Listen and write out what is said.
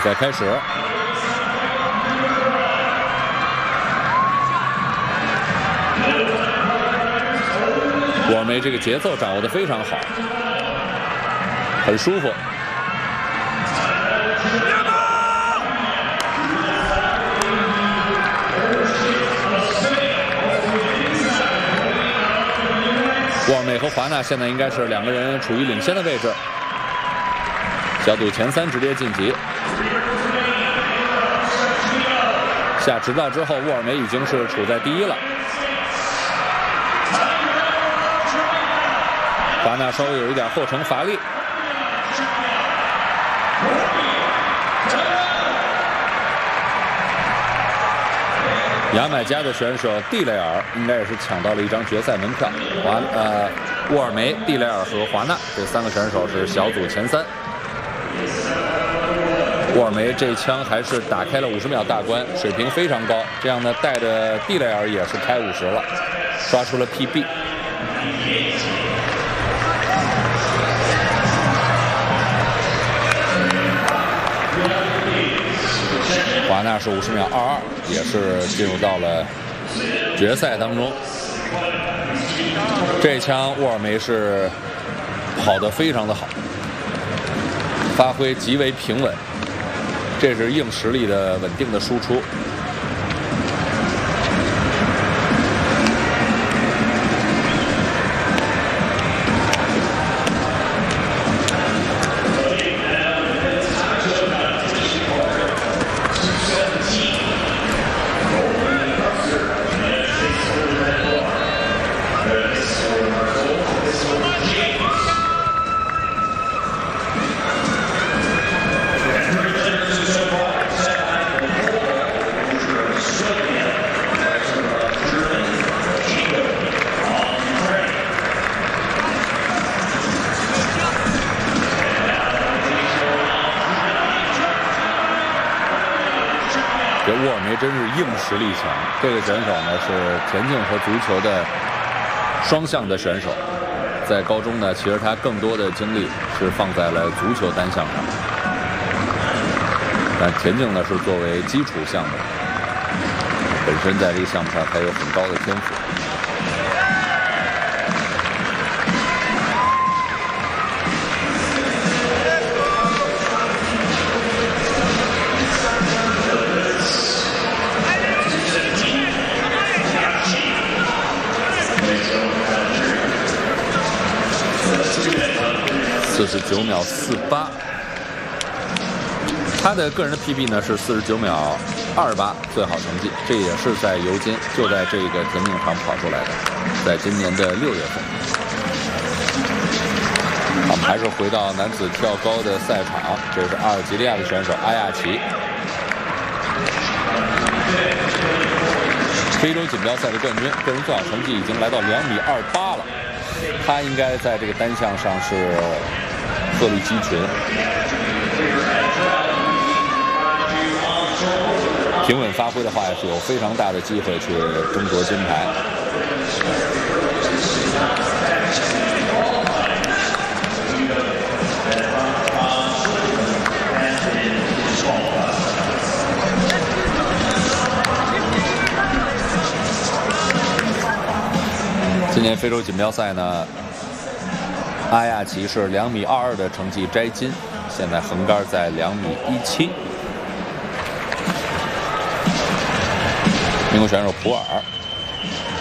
赛开始。沃尔梅这个节奏掌握得非常好，很舒服。沃尔梅和华纳现在应该是两个人处于领先的位置，小组前3直接晋级。下直道之后，沃尔梅已经是处在第1了。华纳稍微有一点后程乏力。牙买加的选手蒂雷尔应该也是抢到了一张决赛门票。沃尔梅、蒂雷尔和华纳这3个选手是小组前3。沃尔梅这一枪还是打开了50秒大关，水平非常高。这样呢，带着蒂雷尔也是开50了，刷出了 PB。华纳是50秒22，也是进入到了决赛当中。这一枪沃尔梅是跑得非常的好，发挥极为平稳，这是硬实力的稳定的输出。这沃尔梅真是硬实力强，这个选手呢是田径和足球的双向的选手，在高中呢，其实他更多的精力是放在了足球单项上，但田径呢是作为基础项目，本身在这个项目上他有很高的天赋。49秒48，他的个人的 PB 呢是49秒28，最好成绩，这也是在尤金就在这个田径场跑出来的，在今年的6月份。我们还是回到男子跳高的赛场，这是阿尔及利亚的选手阿亚奇，非洲锦标赛的冠军，个人最好成绩已经来到2米28了。他应该在这个单项上是鹤立鸡群，平稳发挥的话，也是有非常大的机会去争夺金牌。今年非洲锦标赛呢，阿亚奇是2米22的成绩摘金，现在横杆在2米17。英国选手普尔